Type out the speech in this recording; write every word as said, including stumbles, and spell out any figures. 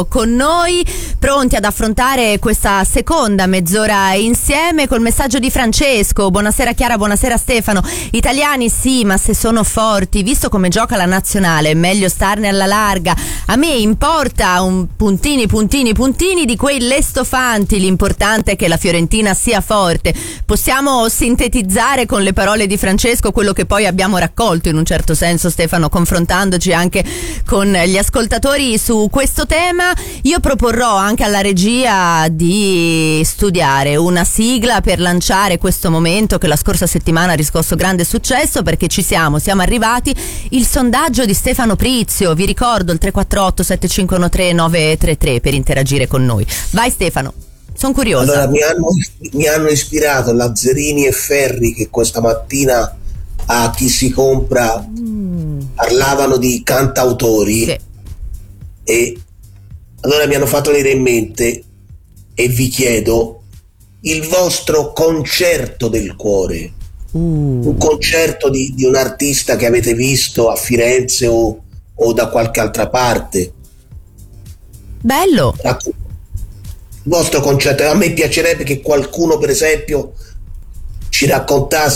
con noi, pronti ad affrontare questa seconda mezz'ora insieme col messaggio di Francesco. Buonasera Chiara, buonasera Stefano. Italiani sì, ma se sono forti, visto come gioca la nazionale è meglio starne alla larga. A me importa un puntini puntini puntini di quei lestofanti, l'importante è che la Fiorentina sia forte. Possiamo sintetizzare con le parole di Francesco quello che poi abbiamo raccolto in un certo senso, Stefano, confrontandoci anche con gli ascoltatori su questo tema. Io proporrò anche alla regia di studiare una sigla per lanciare questo momento che la scorsa settimana ha riscosso grande successo, perché ci siamo, siamo arrivati. Il sondaggio di Stefano Prizio, vi ricordo il tre quattro otto sette cinque uno tre nove tre tre per interagire con noi. Vai Stefano, sono curiosa. Allora, mi hanno, mi hanno ispirato Lazzarini e Ferri, che questa mattina a Chi si compra mm. parlavano di cantautori, sì. E allora mi hanno fatto venire in mente, e vi chiedo, il vostro concerto del cuore, uh. un concerto di, di un artista che avete visto a Firenze o, o da qualche altra parte. Bello. Il vostro concerto, a me piacerebbe che qualcuno per esempio ci raccontasse